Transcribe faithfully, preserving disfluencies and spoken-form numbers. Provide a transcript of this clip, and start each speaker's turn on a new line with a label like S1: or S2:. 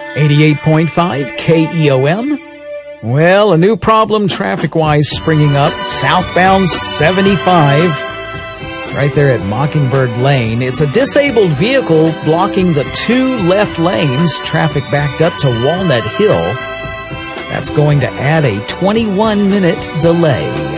S1: eighty-eight point five K E O M. Well, a new problem traffic-wise springing up. Southbound seventy-five, right there at Mockingbird Lane. It's a disabled vehicle blocking the two left lanes. Traffic backed up to Walnut Hill. That's going to add a twenty-one minute delay.